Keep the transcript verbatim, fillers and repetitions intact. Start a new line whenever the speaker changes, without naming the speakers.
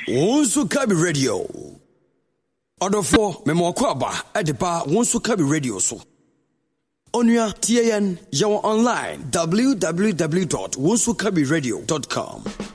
Wonsu Kabi Radio. Order for Memokwaba at the bar Wonsu Kabi Radio so. Onya T A N Yaw online w w w dot wonsu kabi radio dot com.